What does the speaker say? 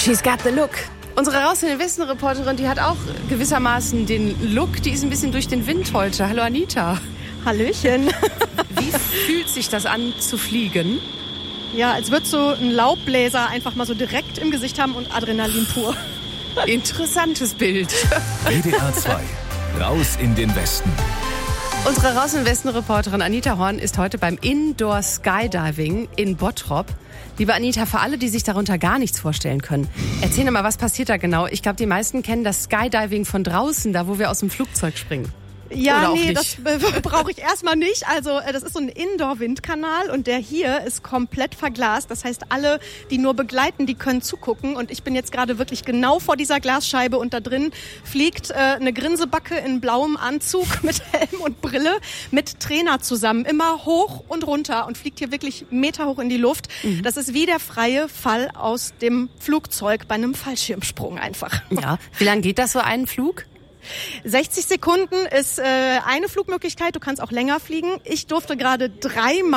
She's got the look. Unsere Raus in den Westen-Reporterin, die hat auch gewissermaßen den Look, die ist ein bisschen durch den Wind heute. Hallo Anita. Hallöchen. Wie fühlt sich das an, zu fliegen? Ja, als würdest du einen Laubbläser einfach mal so direkt im Gesicht haben und Adrenalin pur. Interessantes Bild. WDR 2, Raus in den Westen. Unsere Raus in den Westen-Reporterin Anita Horn ist heute beim Indoor Skydiving in Bottrop. Liebe Anita, für alle, die sich darunter gar nichts vorstellen können, erzähl doch mal, was passiert da genau? Ich glaube, die meisten kennen das Skydiving von draußen, da wo wir aus dem Flugzeug springen. Ja, nee, das brauche ich erstmal nicht. Also das ist so ein Indoor-Windkanal und der hier ist komplett verglast. Das heißt, alle, die nur begleiten, die können zugucken. Und ich bin jetzt gerade wirklich genau vor dieser Glasscheibe und da drin fliegt eine Grinsebacke in blauem Anzug mit Helm und Brille mit Trainer zusammen. Immer hoch und runter und fliegt hier wirklich meterhoch in die Luft. Das ist wie der freie Fall aus dem Flugzeug bei einem Fallschirmsprung einfach. Ja, wie lange geht das so einen Flug? 60 Sekunden ist eine Flugmöglichkeit, du kannst auch länger fliegen. Ich durfte gerade 3 Mal